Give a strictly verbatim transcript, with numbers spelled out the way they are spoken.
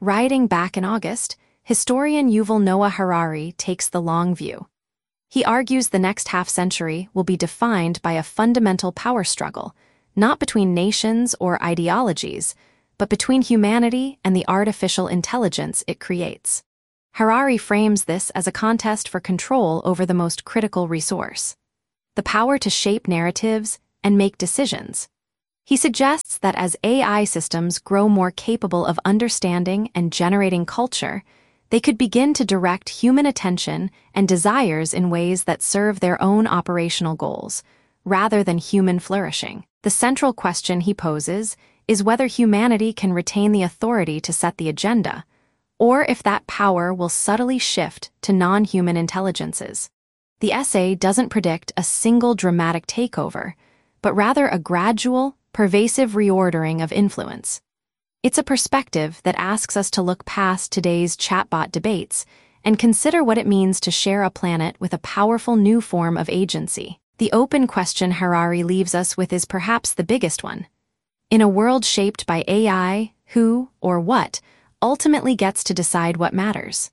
Writing back in August, historian Yuval Noah Harari takes the long view. He argues the next half-century will be defined by a fundamental power struggle, not between nations or ideologies, but between humanity and the artificial intelligence it creates. Harari frames this as a contest for control over the most critical resource, the power to shape narratives and make decisions. He suggests that as A I systems grow more capable of understanding and generating culture, they could begin to direct human attention and desires in ways that serve their own operational goals, rather than human flourishing. The central question he poses is whether humanity can retain the authority to set the agenda, or if that power will subtly shift to non-human intelligences. The essay doesn't predict a single dramatic takeover, but rather a gradual, pervasive reordering of influence. It's a perspective that asks us to look past today's chatbot debates and consider what it means to share a planet with a powerful new form of agency. The open question Harari leaves us with is perhaps the biggest one. In a world shaped by A I, who, or what, ultimately gets to decide what matters?